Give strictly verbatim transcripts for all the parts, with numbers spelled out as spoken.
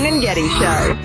Armstrong and Getty Show.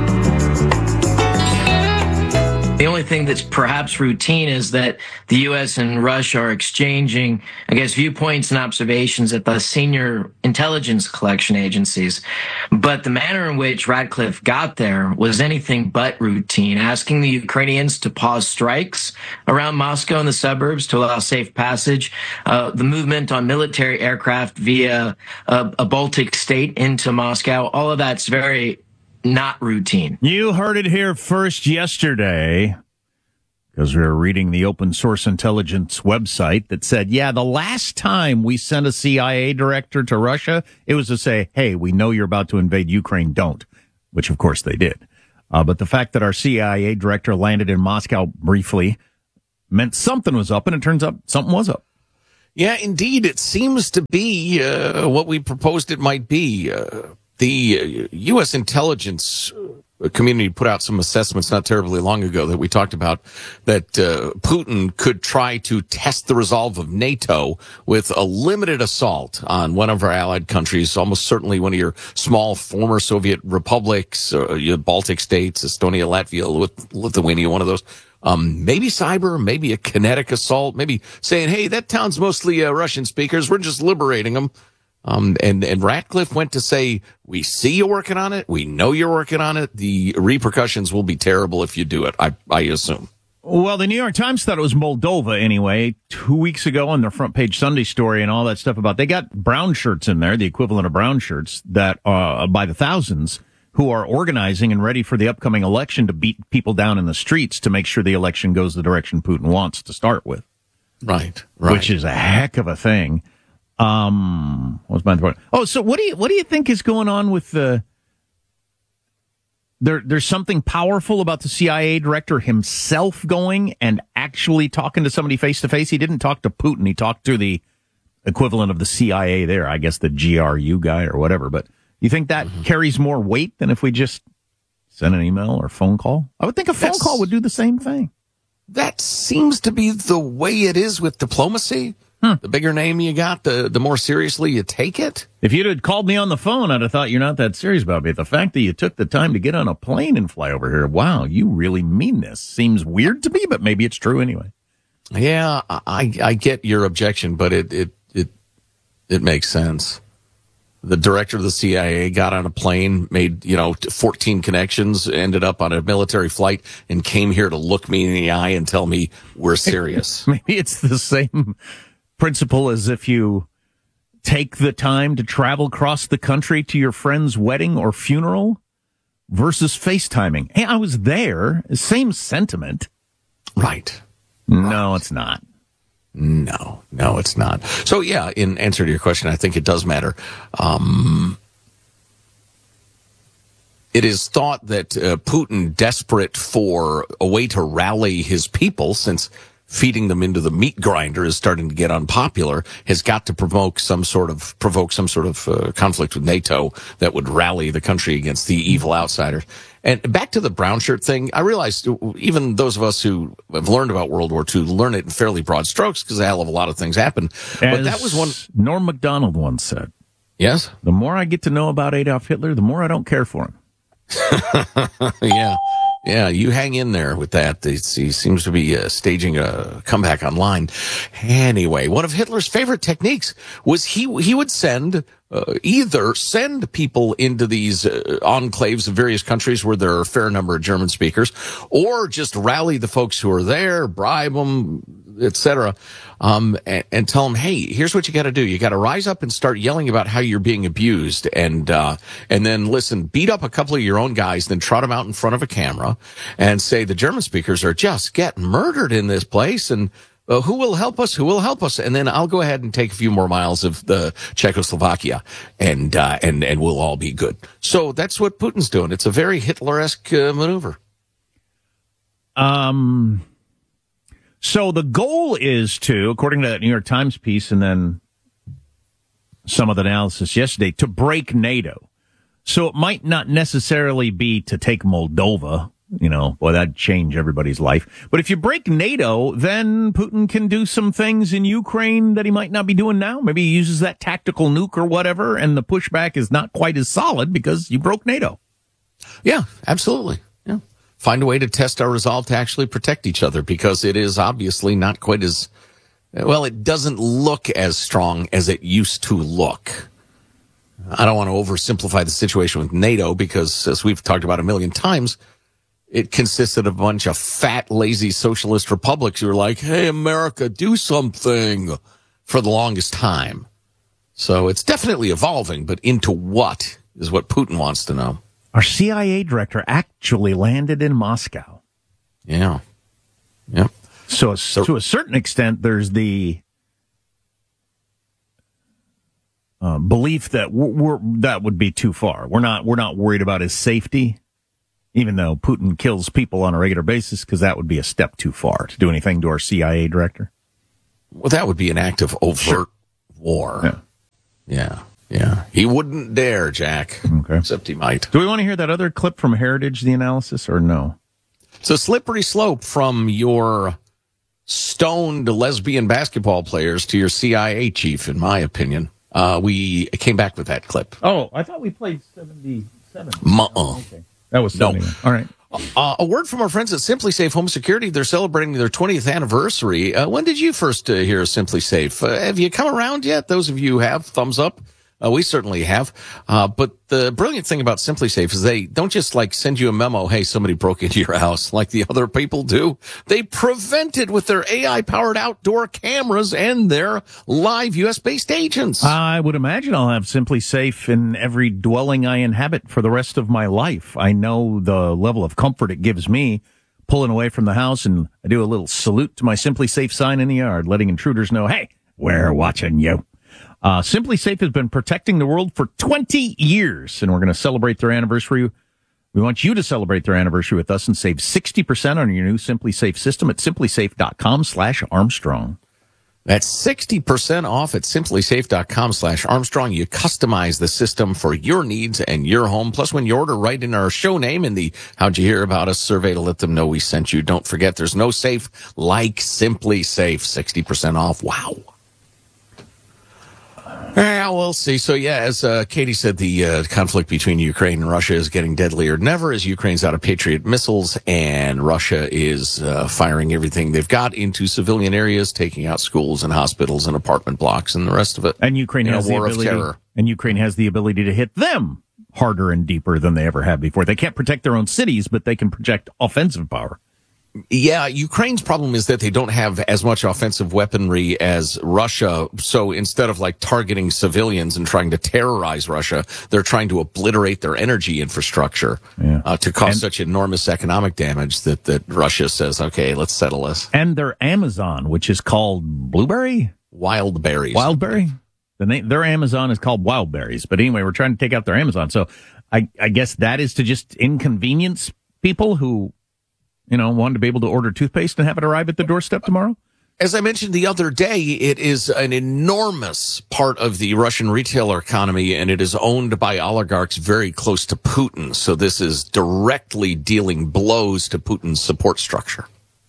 The only thing that's perhaps routine is that the U S and Russia are exchanging, I guess, viewpoints and observations at the senior intelligence collection agencies. But the manner in which Ratcliffe got there was anything but routine, asking the Ukrainians to pause strikes around Moscow and the suburbs to allow safe passage, uh, the movement on military aircraft via a, a Baltic state into Moscow. All of that's very not routine. You heard it here first yesterday, because we were reading the open source intelligence website that said, yeah, the last time we sent a C I A director to Russia, it was to say, hey, we know you're about to invade Ukraine, don't, which of course they did. Uh, but the fact that our C I A director landed in Moscow briefly meant something was up, and it turns out something was up. Yeah, indeed. It seems to be uh, what we proposed it might be. Uh, The U S intelligence community put out some assessments not terribly long ago that we talked about, that uh, Putin could try to test the resolve of NATO with a limited assault on one of our allied countries, almost certainly one of your small former Soviet republics, uh, your Baltic states, Estonia, Latvia, Lithuania, one of those. Um, maybe cyber, maybe a kinetic assault, maybe saying, hey, that town's mostly uh, Russian speakers, we're just liberating them. Um, and, and Ratcliffe went to say, we see you working on it. We know you're working on it. The repercussions will be terrible if you do it, I, I assume. Well, the New York Times thought it was Moldova anyway, two weeks ago on their front page Sunday story and all that stuff about, they got brown shirts in there, the equivalent of brown shirts that, uh, by the thousands, who are organizing and ready for the upcoming election to beat people down in the streets to make sure the election goes the direction Putin wants to start with. Right, right. Which is a heck of a thing. Um, what was my point? Oh, so what do you, what do you think is going on with the, there, there's something powerful about the C I A director himself going and actually talking to somebody face to face. He didn't talk to Putin. He talked to the equivalent of the C I A there, I guess the G R U guy or whatever. But you think that mm-hmm. carries more weight than if we just send an email or phone call? I would think a phone That's, call would do the same thing. That seems to be the way it is with diplomacy. Hmm. The bigger name you got, the, the more seriously you take it. If you'd have called me on the phone, I'd have thought you're not that serious about me. The fact that you took the time to get on a plane and fly over here, wow, you really mean this. Seems weird to me, but maybe it's true anyway. Yeah, I, I get your objection, but it, it, it, it makes sense. The director of the C I A got on a plane, made, you know, fourteen connections, ended up on a military flight, and came here to look me in the eye and tell me we're serious. Maybe it's the same principle as if you take the time to travel across the country to your friend's wedding or funeral versus FaceTiming. Hey, I was there. Same sentiment. Right. No, it's not. No, no, it's not. So, yeah, in answer to your question, I think it does matter. Um, it is thought that uh, Putin, desperate for a way to rally his people, since feeding them into the meat grinder is starting to get unpopular, has got to provoke some sort of provoke some sort of uh, conflict with NATO that would rally the country against the evil outsiders. And back to the brown shirt thing, I realized even those of us who have learned about World War Two learn it in fairly broad strokes because a hell of a lot of things happened. But that was one. Norm Macdonald once said, yes, the more I get to know about Adolf Hitler, the more I don't care for him. Yeah. Yeah, you hang in there with that. He seems to be uh, staging a comeback online. Anyway, one of Hitler's favorite techniques was he he would send uh, either send people into these uh, enclaves of various countries where there are a fair number of German speakers, or just rally the folks who are there, bribe them, et cetera, um, and, and tell them, hey, here's what you got to do. You got to rise up and start yelling about how you're being abused, and uh, and then listen, beat up a couple of your own guys, then trot them out in front of a camera, and say the German speakers are just getting murdered in this place, and uh, who will help us? Who will help us? And then I'll go ahead and take a few more miles of the Czechoslovakia, and uh, and and we'll all be good. So that's what Putin's doing. It's a very Hitler-esque uh, maneuver. Um. So the goal is to, according to that New York Times piece and then some of the analysis yesterday, to break NATO. So it might not necessarily be to take Moldova. You know, boy, that'd change everybody's life. But if you break NATO, then Putin can do some things in Ukraine that he might not be doing now. Maybe he uses that tactical nuke or whatever, and the pushback is not quite as solid because you broke NATO. Yeah, absolutely. Yeah. Find a way to test our resolve to actually protect each other, because it is obviously not quite as, well, it doesn't look as strong as it used to look. I don't want to oversimplify the situation with NATO because, as we've talked about a million times, it consisted of a bunch of fat, lazy socialist republics who were like, hey, America, do something, for the longest time. So it's definitely evolving, but into what is what Putin wants to know. Our C I A director actually landed in Moscow. Yeah. Yeah. So, so to a certain extent, there's the uh, belief that we're, we're, that would be too far. We're not we're not worried about his safety, even though Putin kills people on a regular basis, because that would be a step too far to do anything to our C I A director. Well, that would be an act of overt sure. war. Yeah. Yeah. Yeah. He wouldn't dare, Jack. Okay. Except he might. Do we want to hear that other clip from Heritage, the analysis, or no? It's a slippery slope from your stoned lesbian basketball players to your C I A chief, in my opinion. Uh, we came back with that clip. Oh, I thought we played seventy-seven. Uh-uh. Okay. That was seventy. No. All right. Uh, a word from our friends at Simply Safe Home Security. They're celebrating their twentieth anniversary. Uh, when did you first uh, hear of Simply Safe? Uh, have you come around yet? Those of you who have, thumbs up. Uh, we certainly have. Uh, but the brilliant thing about Simply Safe is they don't just like send you a memo, hey, somebody broke into your house, like the other people do. They prevent it with their A I-powered outdoor cameras and their live U S-based agents. I would imagine I'll have Simply Safe in every dwelling I inhabit for the rest of my life. I know the level of comfort it gives me pulling away from the house, and I do a little salute to my Simply Safe sign in the yard, letting intruders know, hey, we're watching you. Uh, Simply Safe has been protecting the world for twenty years, and we're going to celebrate their anniversary. We want you to celebrate their anniversary with us and save sixty percent on your new Simply Safe system at simplysafe.com slash Armstrong. That's sixty percent off at simplysafe.com slash Armstrong. You customize the system for your needs and your home. Plus, when you order, write in our show name in the How'd You Hear About Us survey to let them know we sent you. Don't forget, there's no safe like Simply Safe. sixty percent off. Wow. Yeah, we'll see. So, yeah, as uh, Katie said, the uh, conflict between Ukraine and Russia is getting deadlier than ever as Ukraine's out of Patriot missiles and Russia is uh, firing everything they've got into civilian areas, taking out schools and hospitals and apartment blocks and the rest of it. And Ukraine in has a the war ability, of terror. And Ukraine has the ability to hit them harder and deeper than they ever have before. They can't protect their own cities, but they can project offensive power. Yeah, Ukraine's problem is that they don't have as much offensive weaponry as Russia. So instead of like targeting civilians and trying to terrorize Russia, they're trying to obliterate their energy infrastructure yeah. uh, to cause and, such enormous economic damage that, that Russia says, okay, let's settle this. And their Amazon, which is called Blueberry? Wildberries. Wildberry? The name, their Amazon is called Wildberries. But anyway, we're trying to take out their Amazon. So I, I guess that is to just inconvenience people who, you know, wanted to be able to order toothpaste and have it arrive at the doorstep tomorrow? As I mentioned the other day, it is an enormous part of the Russian retailer economy, and it is owned by oligarchs very close to Putin. So this is directly dealing blows to Putin's support structure.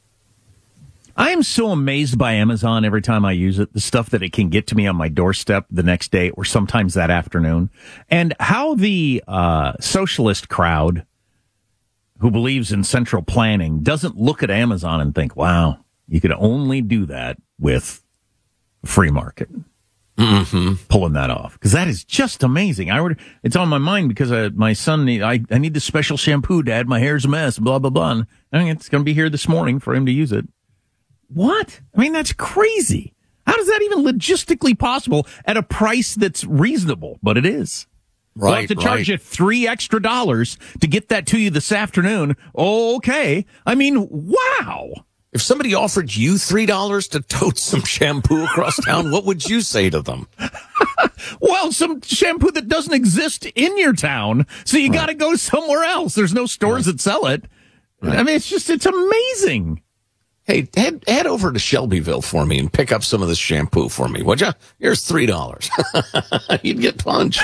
I am so amazed by Amazon every time I use it, the stuff that it can get to me on my doorstep the next day or sometimes that afternoon, and how the uh, socialist crowd who believes in central planning doesn't look at Amazon and think, wow, you could only do that with free market. Mm-hmm. Pulling that off. Because that is just amazing. I would, it's on my mind because uh, my son, I, I need this special shampoo, Dad. My hair's a mess, blah, blah, blah. And I mean, it's going to be here this morning for him to use it. What? I mean, that's crazy. How is that even logistically possible at a price that's reasonable? But it is. Right, we'll have to charge right. you three extra dollars to get that to you this afternoon. Okay. I mean, wow. If somebody offered you three dollars to tote some shampoo across town, what would you say to them? Well, some shampoo that doesn't exist in your town. So you right. got to go somewhere else. There's no stores right. that sell it. Right. I mean, it's just, it's amazing. Hey, head head over to Shelbyville for me and pick up some of this shampoo for me, would you? Here's three dollars. You'd get punched.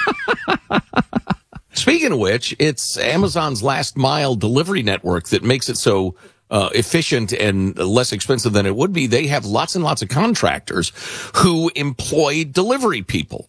Speaking of which, it's Amazon's last mile delivery network that makes it so uh, efficient and less expensive than it would be. They have lots and lots of contractors who employ delivery people.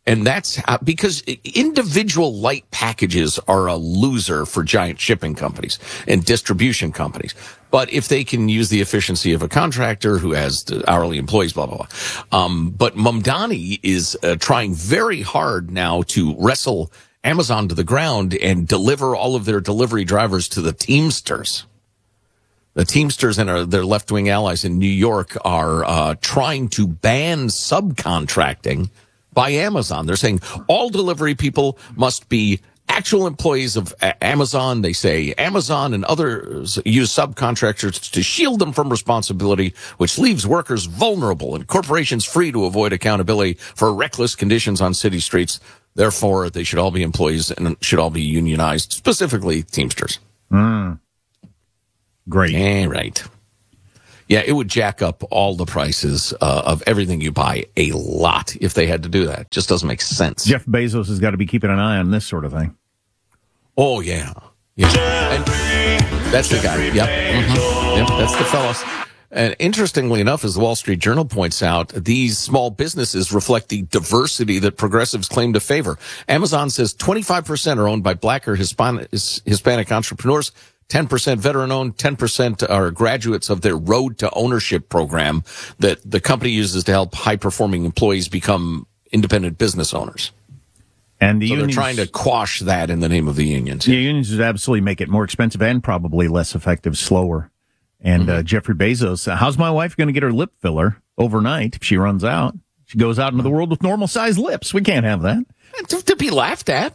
And that's how, because individual light packages are a loser for giant shipping companies and distribution companies. But if they can use the efficiency of a contractor who has hourly employees, blah, blah, blah. Um, but Mamdani is uh, trying very hard now to wrestle Amazon to the ground and deliver all of their delivery drivers to the Teamsters. The Teamsters and our, their left-wing allies in New York are uh, trying to ban subcontracting by Amazon. They're saying all delivery people must be actual employees of a- Amazon. They say Amazon and others use subcontractors to shield them from responsibility, which leaves workers vulnerable and corporations free to avoid accountability for reckless conditions on city streets. Therefore, they should all be employees and should all be unionized, specifically Teamsters. Mm. Great. Yeah, right. Yeah, it would jack up all the prices uh, of everything you buy a lot if they had to do that. Just doesn't make sense. Jeff Bezos has got to be keeping an eye on this sort of thing. Oh, yeah. Yeah. And that's the guy. Yep. Mm-hmm. Yep. That's the fellow. And interestingly enough, as the Wall Street Journal points out, these small businesses reflect the diversity that progressives claim to favor. Amazon says twenty-five percent are owned by black or Hispanic, Hispanic entrepreneurs. ten percent veteran-owned, ten percent are graduates of their Road to Ownership program that the company uses to help high-performing employees become independent business owners. And the so unions, they're trying to quash that in the name of the unions. The unions would absolutely make it more expensive and probably less effective, slower. And mm-hmm. uh, Jeffrey Bezos, how's my wife going to get her lip filler overnight if she runs out? She goes out into the world with normal-sized lips. We can't have that. To, to be laughed at.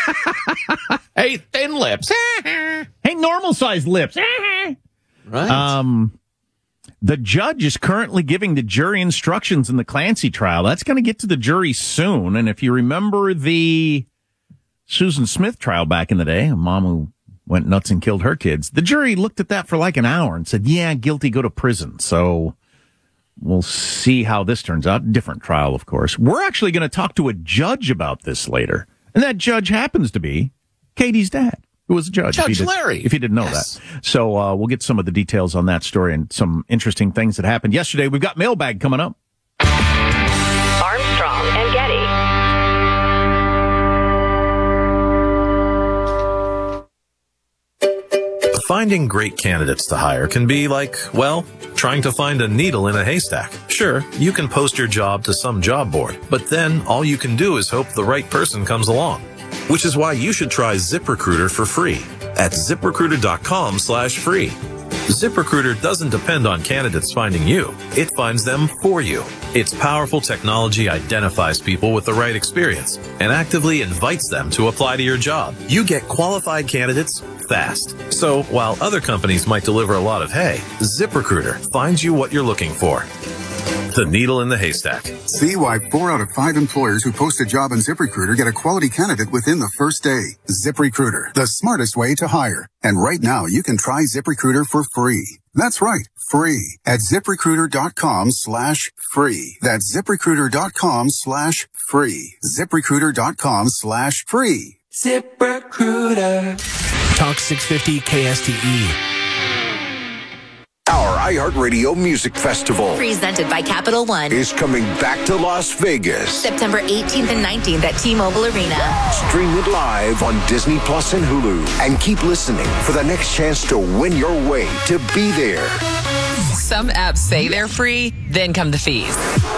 Hey, thin lips. Hey, normal-sized lips. Right. Um, the judge is currently giving the jury instructions in the Clancy trial. That's going to get to the jury soon. And if you remember the Susan Smith trial back in the day, a mom who went nuts and killed her kids, the jury looked at that for like an hour and said, yeah, guilty, go to prison. So we'll see how this turns out. Different trial, of course. We're actually going to talk to a judge about this later. And that judge happens to be Katie's dad, who was a judge. Judge if you Larry. Did, if you didn't know yes. that. So uh, we'll get some of the details on that story and some interesting things that happened yesterday. We've got mailbag coming up. Armstrong and Getty. Finding great candidates to hire can be like, well, trying to find a needle in a haystack. Sure, you can post your job to some job board, but then all you can do is hope the right person comes along. Which is why you should try ZipRecruiter for free at ZipRecruiter.com slash free. ZipRecruiter doesn't depend on candidates finding you. It finds them for you. Its powerful technology identifies people with the right experience and actively invites them to apply to your job. You get qualified candidates fast. So while other companies might deliver a lot of hay, ZipRecruiter finds you what you're looking for. The needle in the haystack. See why four out of five employers who post a job on ZipRecruiter get a quality candidate within the first day. ZipRecruiter, the smartest way to hire. And right now, you can try ZipRecruiter for free. That's right, free at ZipRecruiter.com slash free. That's ZipRecruiter.com slash free. ZipRecruiter.com slash free. ZipRecruiter. Talk six fifty K S T E. Our iHeartRadio Music Festival, Presented by Capital One, is coming back to Las Vegas. September eighteenth and nineteenth at T-Mobile Arena. Stream it live on Disney Plus and Hulu. And keep listening for the next chance to win your way to be there. Some apps say they're free, then come the fees.